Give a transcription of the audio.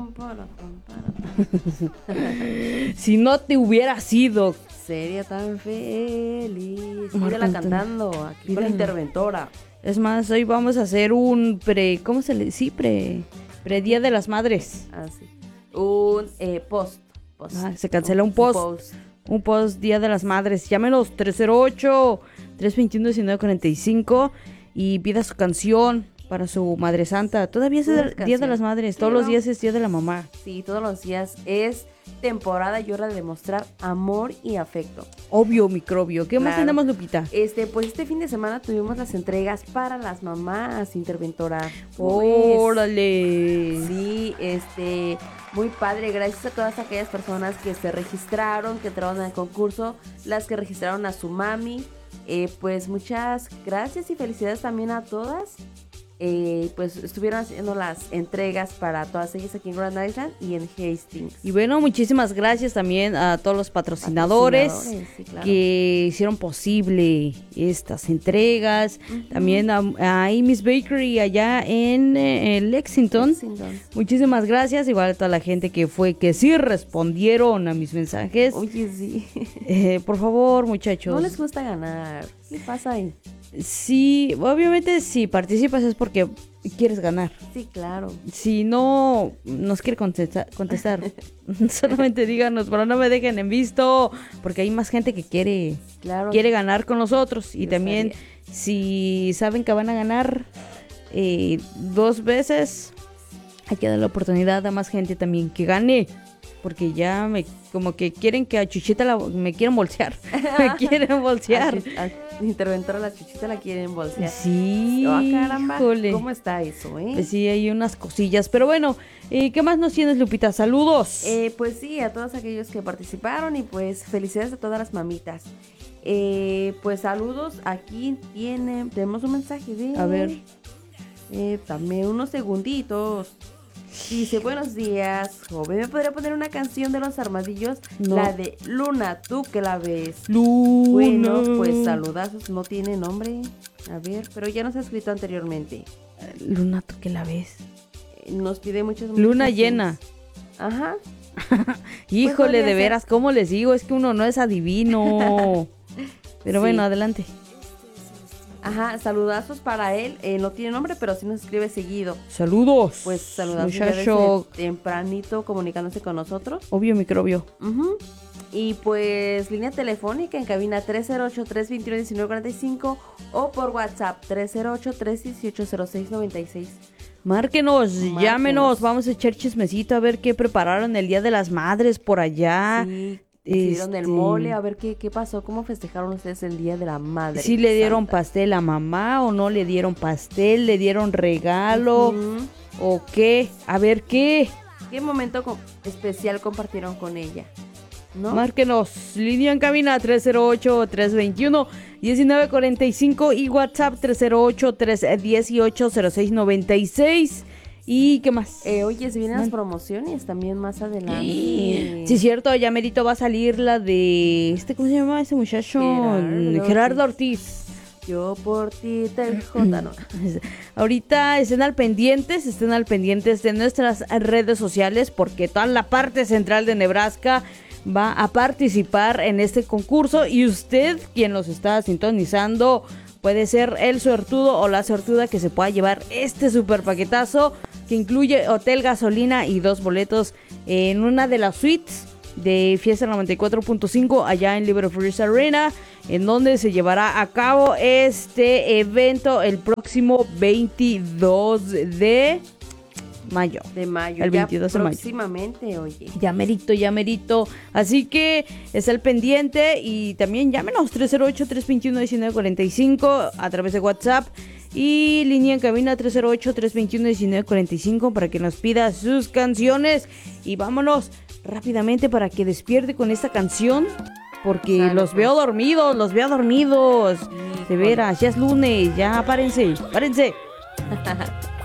Si no te hubiera sido. Sería tan feliz. Marco Pídela Antonio. cantando aquí con la interventora. Es más, hoy vamos a hacer un ¿cómo se le? Sí, pre Día de las Madres. Así. Un post. Se cancela un post. Un post Día de las Madres. Llámenos 308-321-1945 y pida su canción para su Madre Santa. Todavía es el Día de las Madres. Todos los días es Día de la Mamá. Sí, todos los días es temporada y hora de demostrar amor y afecto. Obvio, microbio. ¿Qué más tenemos, Lupita? Pues este fin de semana tuvimos las entregas para las mamás, interventora. ¡Órale! Sí, muy padre. Gracias a todas aquellas personas que se registraron, que entraron al concurso, las que registraron a su mami. Pues muchas gracias y felicidades también a todas. Pues estuvieron haciendo las entregas para todas ellas aquí en Grand Island y en Hastings. Y bueno, muchísimas gracias también a todos los patrocinadores sí, claro, que hicieron posible estas entregas. También a Amy's Bakery allá en Lexington. Muchísimas gracias. Igual a toda la gente que sí respondieron a mis mensajes. Oye, sí. Por favor, muchachos. No les gusta ganar. ¿Qué pasa ahí? Sí, obviamente si participas es porque quieres ganar. Sí, claro. Si no nos quiere contestar solamente díganos, pero no me dejen en visto, porque hay más gente que quiere ganar con nosotros. Y también si saben que van a ganar 2 veces, hay que dar la oportunidad a más gente también que gane. Porque ya como que quieren que a Chuchita me quieren bolsear. Me quieren bolsear. A interventora la Chuchita la quieren bolsear. Sí. Caramba. Híjole. ¿Cómo está eso, Pues sí, hay unas cosillas. Pero bueno, ¿qué más nos tienes, Lupita? Saludos. Pues sí, a todos aquellos que participaron y pues felicidades a todas las mamitas. Pues saludos. Aquí tenemos un mensaje de... A ver. Dame unos segunditos. Dice, buenos días, joven. ¿Me podría poner una canción de Los Armadillos? No. La de Luna, tú que la ves. Luna. Bueno, pues saludazos, no tiene nombre. A ver, pero ya nos ha escrito anteriormente. Luna, tú que la ves. Nos pide muchas Luna canciones. llena. Ajá. Híjole, Pues de veras, ¿cómo les digo? Es que uno no es adivino. Pero Sí. bueno, adelante. Ajá, saludazos para él. No tiene nombre, pero sí nos escribe seguido. Saludos. Pues saludazos ya muchacho. desde tempranito comunicándose con nosotros. Obvio, microbio. Y pues línea telefónica en cabina 308-321-1945 o por WhatsApp 308-318-0696. Márquenos, llámenos, vamos a echar chismecito a ver qué prepararon el Día de las Madres por allá. Sí, hicieron el mole, a ver qué pasó, cómo festejaron ustedes el Día de la Madre. ¿Sí le dieron Santa. pastel a mamá o no le dieron pastel? ¿Le dieron regalo? ¿O qué? A ver, ¿qué? ¿Qué momento especial compartieron con ella? ¿No? Márquenos, línea en cabina 308-321-1945 y WhatsApp 308-318-0696. ¿Y qué más? Oye, se vienen las promociones también más adelante. Sí, cierto, ya merito va a salir la de... ¿Cómo se llama ese muchacho? Gerardo Ortiz. Yo por ti te jota, ¿no? Ahorita estén al pendientes de nuestras redes sociales porque toda la parte central de Nebraska va a participar en este concurso y usted, quien los está sintonizando, puede ser el suertudo o la suertuda que se pueda llevar este super paquetazo que incluye hotel, gasolina y 2 boletos en una de las suites de Fiesta 94.5 allá en Liberty Freeze Arena, en donde se llevará a cabo este evento el próximo 22 de mayo. El 22 de mayo. Próximamente, oye. Ya merito. Así que está al pendiente y también llámenos 308-321-1945 a través de WhatsApp y línea en cabina 308-321-1945 para que nos pida sus canciones. Y vámonos rápidamente para que despierte con esta canción porque los veo dormidos. De veras, ya es lunes, ya párense.